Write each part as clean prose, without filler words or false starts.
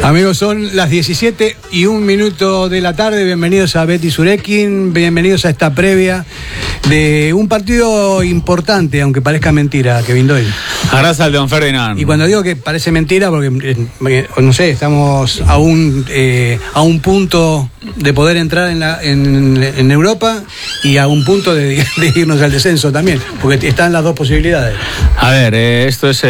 Amigos, son las 17:01 de la tarde. Bienvenidos a Betty Surekin, bienvenidos a esta previa de un partido importante, aunque parezca mentira, Kevin Doyle. Gracias, don Ferdinand. Y cuando digo que parece mentira, porque no sé, estamos a un punto de poder entrar en Europa y a un punto de irnos al descenso también, porque están las dos posibilidades. A ver, esto es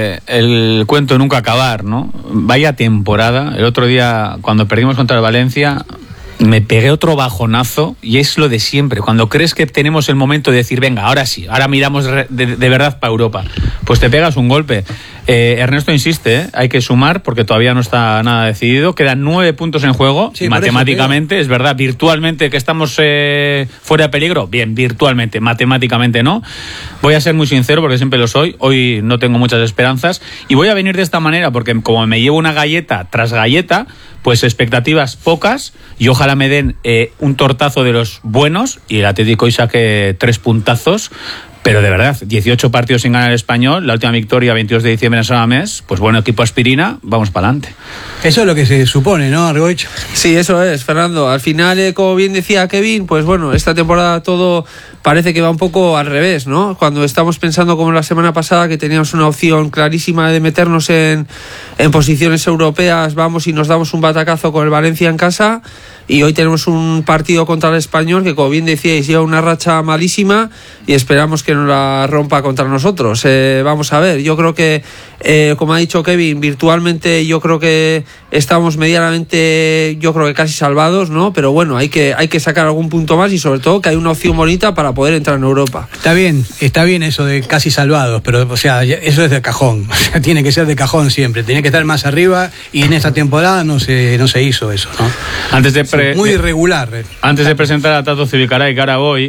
el cuento nunca acabar, ¿no? Vaya temporada. El otro día, cuando perdimos contra el Valencia, me pegué otro bajonazo, y es lo de siempre. Cuando crees que tenemos el momento de decir, venga, ahora sí, ahora miramos de verdad para Europa, pues te pegas un golpe. Ernesto insiste, hay que sumar porque todavía no está nada decidido. Quedan 9 puntos en juego, sí, matemáticamente, es verdad, virtualmente que estamos fuera de peligro. Bien, virtualmente, matemáticamente no. Voy a ser muy sincero porque siempre lo soy. Hoy no tengo muchas esperanzas y voy a venir de esta manera porque como me llevo una galleta tras galleta, pues expectativas pocas, y ojalá me den un tortazo de los buenos y el Atlético hoy saque 3 puntazos. Pero de verdad, 18 partidos sin ganar el Español, la última victoria 22 de diciembre en San Mamés, pues bueno, equipo aspirina, vamos para adelante. Eso es lo que se supone, ¿no, Argoich? Sí, eso es, Fernando. Al final, como bien decía Kevin, pues bueno, esta temporada todo parece que va un poco al revés, ¿no? Cuando estamos pensando como la semana pasada que teníamos una opción clarísima de meternos en posiciones europeas, vamos y nos damos un batacazo con el Valencia en casa, y hoy tenemos un partido contra el Español que, como bien decíais, lleva una racha malísima y esperamos que no la rompa contra nosotros. Vamos a ver, yo creo que, como ha dicho Kevin, virtualmente yo creo que estamos medianamente, yo creo que casi salvados, ¿no? Pero bueno, hay que sacar algún punto más y sobre todo que hay una opción bonita para poder entrar en Europa. Está bien eso de casi salvados, pero o sea, eso es de cajón. O sea, tiene que ser de cajón siempre, tiene que estar más arriba, y en esta temporada no se hizo eso, ¿no? Muy irregular. Antes de presentar a Tato Zubicaray, que ahora voy,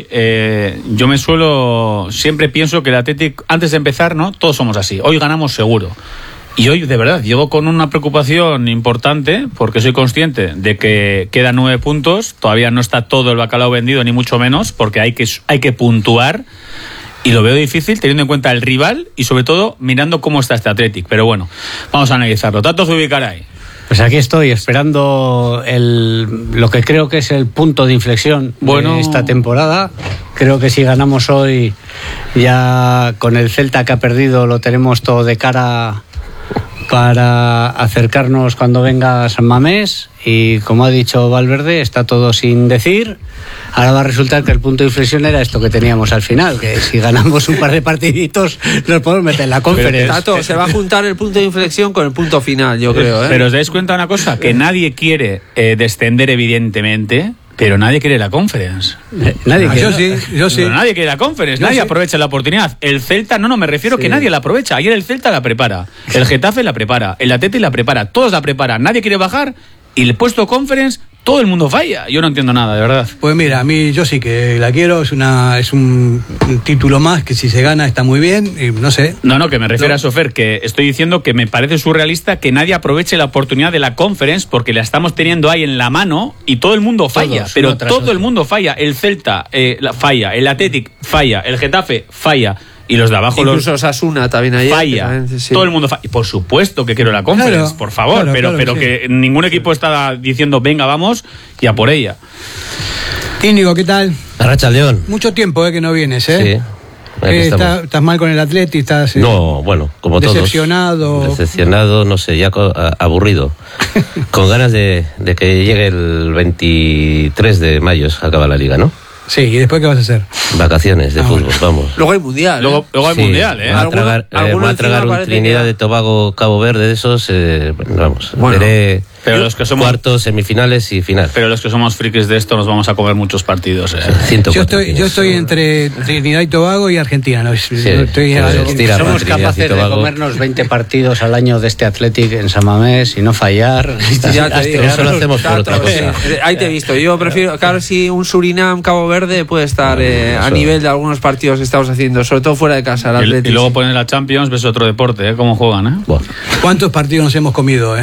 siempre pienso que el Athletic, antes de empezar, ¿no? Todos somos así. Hoy ganamos seguro. Y hoy, de verdad, llego con una preocupación importante, porque soy consciente de que quedan 9 puntos, todavía no está todo el bacalao vendido, ni mucho menos, porque hay que puntuar, y lo veo difícil teniendo en cuenta el rival y sobre todo mirando cómo está este Athletic. Pero bueno, vamos a analizarlo. Tato Zubicaray. Pues aquí estoy esperando lo que creo que es el punto de inflexión de esta temporada. Creo que si ganamos hoy, ya con el Celta que ha perdido, lo tenemos todo de cara para acercarnos cuando venga San Mamés, y como ha dicho Valverde, está todo sin decir. Ahora va a resultar que el punto de inflexión era esto que teníamos al final, que si ganamos un par de partiditos nos podemos meter en la Conference. Tato, se va a juntar el punto de inflexión con el punto final, yo creo. Pero os dais cuenta de una cosa, que nadie quiere descender evidentemente, pero nadie quiere la Conference. Nadie quiere. Yo sí. Pero nadie quiere la Conference, nadie aprovecha la oportunidad. El Celta, no me refiero que nadie la aprovecha. Ayer el Celta la prepara, el Getafe la prepara, el Atleti la prepara, todos la preparan. Nadie quiere bajar, y el puesto Conference todo el mundo falla. Yo no entiendo nada, de verdad. Pues mira, a mí yo sí que la quiero, es un título más que si se gana está muy bien, y no sé. No, que me refiero a Sofer, que estoy diciendo que me parece surrealista que nadie aproveche la oportunidad de la Conference, porque la estamos teniendo ahí en la mano y todo el mundo falla. Todos, pero todo el mundo falla. El Celta falla, el Athletic falla, el Getafe falla. Y los de abajo, incluso Osasuna también ayer, falla, sí. Todo el mundo falla. Y por supuesto que quiero la Conference, claro, por favor, pero sí, que ningún equipo está diciendo venga, vamos y a por ella. Íñigo, ¿qué tal? Arracha León. Mucho tiempo que no vienes, ¿eh? Sí. ¿Estás mal con el Atleti? ¿Estás no, bueno, como decepcionado? Todos. Decepcionado, no sé, ya aburrido. Con ganas de que llegue el 23 de mayo, acaba la liga, ¿no? Sí, ¿y después qué vas a hacer? Vacaciones de fútbol, vamos. Luego hay mundial. Luego hay mundial, ¿eh? Voy a tragar un Trinidad y Tobago, Cabo Verde, de esos, vamos. Bueno, veré pero los que somos cuartos, semifinales y final. Pero los que somos frikis de esto nos vamos a comer muchos partidos, ¿eh? Yo estoy entre Trinidad y Tobago y Argentina, ¿no? Somos capaces de comernos 20 partidos al año de este Athletic en San Mamés y no fallar. Eso lo hacemos por otra cosa. Ahí te he visto. Yo prefiero, claro, si un Surinam, Cabo Verde puede estar a nivel de algunos partidos que estamos haciendo, sobre todo fuera de casa. Y luego pones la Champions, ves otro deporte, ¿eh? Cómo juegan, ¿eh? Bueno. ¿Cuántos partidos nos hemos comido, eh?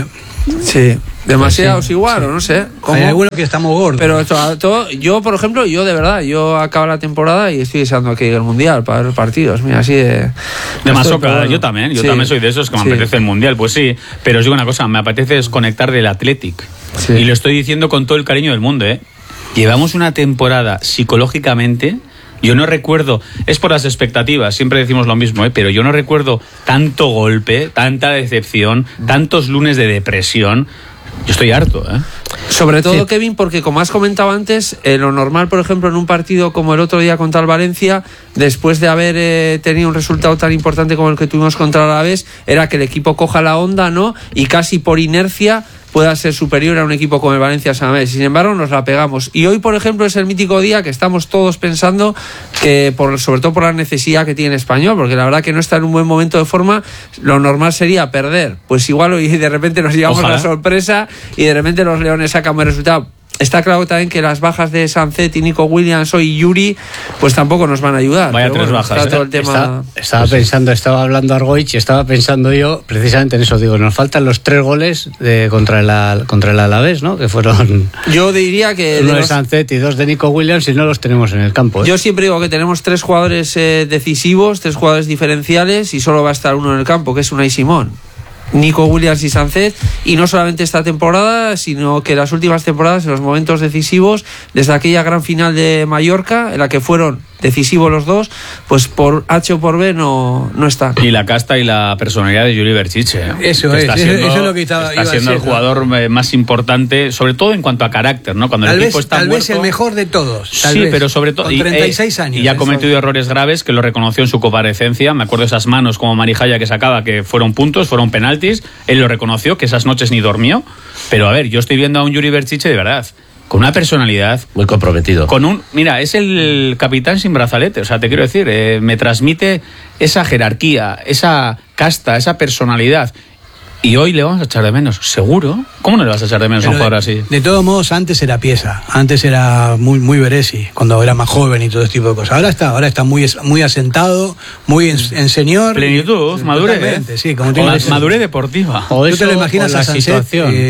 Sí, demasiados igual, o no sé. ¿Cómo? Hay algunos que estamos gordos. Pero yo, por ejemplo, de verdad, yo acabo la temporada y estoy deseando que llegue el Mundial para ver los partidos. Mira, así de masoca, bueno. Yo también soy de esos que me apetece el Mundial, pues sí. Pero os digo una cosa, me apetece desconectar del Athletic. Sí. Y lo estoy diciendo con todo el cariño del mundo, ¿eh? Llevamos una temporada psicológicamente... Yo no recuerdo, es por las expectativas, siempre decimos lo mismo, pero yo no recuerdo tanto golpe, tanta decepción, tantos lunes de depresión. Yo estoy harto, ¿eh? Sobre todo, Kevin, porque como has comentado antes, lo normal, por ejemplo, en un partido como el otro día contra el Valencia, después de haber tenido un resultado tan importante como el que tuvimos contra el Alavés, era que el equipo coja la onda, ¿no? Y casi por inercia pueda ser superior a un equipo como el Valencia San Mamés. Sin embargo, nos la pegamos. Y hoy, por ejemplo, es el mítico día que estamos todos pensando que, sobre todo por la necesidad que tiene Español, porque la verdad que no está en un buen momento de forma, lo normal sería perder. Pues igual hoy de repente nos llevamos la sorpresa y de repente los Leones sacan buen resultado. Está claro también que las bajas de Sancet y Nico Williams hoy y Yuri pues tampoco nos van a ayudar. Vaya tres bajas. Está todo el tema... Estaba hablando Argoich y estaba pensando yo precisamente en eso. Digo, nos faltan los 3 goles contra el Alavés, ¿no? Que fueron... Yo diría que... Uno de Sancet y 2 de Nico Williams y no los tenemos en el campo, ¿eh? Yo siempre digo que tenemos 3 jugadores decisivos, 3 jugadores diferenciales y solo va a estar uno en el campo, que es Unai Simón. Nico Williams y Sancet, y no solamente esta temporada, sino que las últimas temporadas, en los momentos decisivos, desde aquella gran final de Mallorca, en la que fueron decisivos los dos, pues por H o por B no está. Y la casta y la personalidad de Yuri Berchiche. Eso es lo que está siendo el jugador más importante, sobre todo en cuanto a carácter, ¿no? Cuando el equipo está muerto. Tal vez el mejor de todos. Sí, pero sobre todo... Con 36 años. Y ha cometido errores graves que lo reconoció en su comparecencia. Me acuerdo de esas manos como Marijaya que sacaba, que fueron puntos, fueron penaltis. Él lo reconoció, que esas noches ni durmió. Pero a ver, yo estoy viendo a un Yuri Berchiche de verdad, con una personalidad muy comprometido, mira, es el capitán sin brazalete, o sea, te quiero decir, me transmite esa jerarquía, esa casta, esa personalidad. Y hoy le vamos a echar de menos, ¿seguro? ¿Cómo no le vas a echar de menos a un jugador así? De todos modos, antes era pieza, antes era muy Beresi, cuando era más joven y todo ese tipo de cosas. Ahora está muy asentado, muy en señor. Plenitud, madurez. Sí, como madurez deportiva. O eso, ¿tú te lo imaginas a Sancet,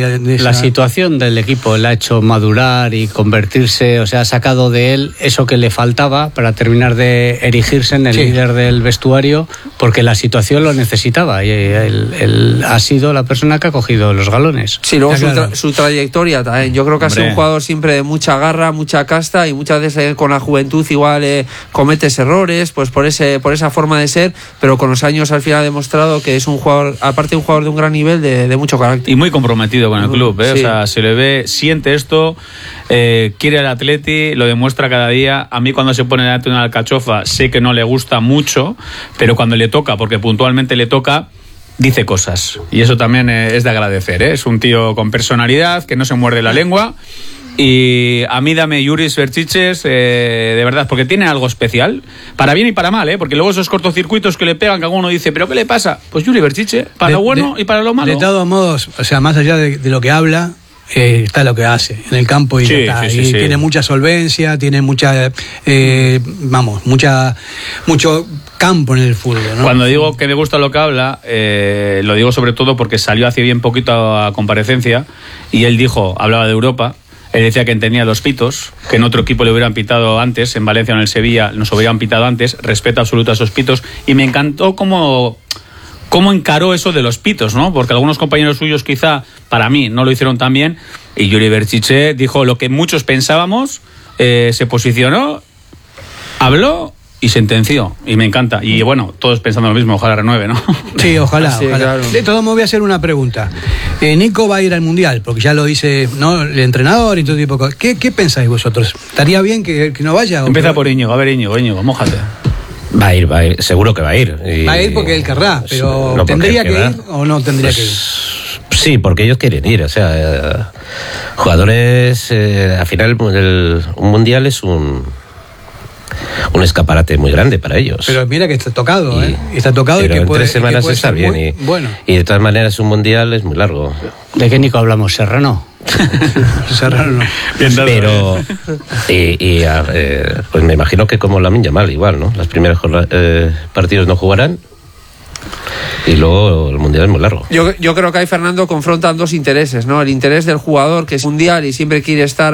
la situación del equipo le ha hecho madurar y convertirse, o sea, ha sacado de él eso que le faltaba para terminar de erigirse en el líder del vestuario, porque la situación lo necesitaba y él ha sido la persona que ha cogido los galones. Sí, luego su trayectoria también. Yo creo que ha sido un jugador siempre de mucha garra, mucha casta, y muchas veces con la juventud igual cometes errores, pues por esa forma de ser, pero con los años al final ha demostrado que es un jugador, aparte un jugador de un gran nivel, de mucho carácter. Y muy comprometido con el club, ¿eh? Sí. O sea, se le ve, siente esto, quiere al Atleti, lo demuestra cada día. A mí cuando se pone delante de una alcachofa sé que no le gusta mucho, pero cuando le toca, porque puntualmente le toca, dice cosas, y eso también es de agradecer, ¿eh? Es un tío con personalidad, que no se muerde la lengua, y a mí dame Yuris Berchiches, de verdad, porque tiene algo especial, para bien y para mal, porque luego esos cortocircuitos que le pegan, que alguno dice, ¿pero qué le pasa? Pues Yuri Berchiche, para lo bueno y para lo malo. De todos modos, o sea, más allá de lo que habla, está lo que hace en el campo y, tiene mucha solvencia, tiene mucho campo en el fútbol, ¿no? Cuando digo que me gusta lo que habla, lo digo sobre todo porque salió hace bien poquito a comparecencia y él hablaba de Europa. Él decía que entendía los pitos, que en otro equipo le hubieran pitado antes, en Valencia o en el Sevilla nos hubieran pitado antes, respeto absoluto a esos pitos, y me encantó cómo encaró eso de los pitos, ¿no? Porque algunos compañeros suyos quizá, para mí, no lo hicieron tan bien, y Yuri Berchiche dijo lo que muchos pensábamos, se posicionó, habló y sentenció, y me encanta. Y bueno, todos pensando lo mismo, ojalá renueve, ¿no? Sí, ojalá. Claro. De todos modos voy a hacer una pregunta. Nico va a ir al Mundial, porque ya lo dice, ¿no?, el entrenador y todo tipo de cosas. ¿Qué pensáis vosotros? ¿Estaría bien que no vaya? Empieza por Íñigo, a ver Íñigo, mójate. Va a ir, seguro que va a ir. Va a ir porque él querrá, pero no, ¿tendría que ir o no tendría que ir? Sí, porque ellos quieren ir, o sea, jugadores, al final un Mundial es un escaparate muy grande para ellos. Pero mira que está tocado, está tocado, pero y que en puede, 3 semanas está bien, y de todas maneras un Mundial es muy largo. ¿De qué Nico hablamos? ¿Serrano? Serrano no. Pero pues me imagino que como Lamine Yamal igual, ¿no? Los primeros partidos no jugarán Y luego el Mundial es muy largo. Yo creo que ahí, Fernando, confrontan dos intereses, ¿no? El interés del jugador, que es mundial y siempre quiere estar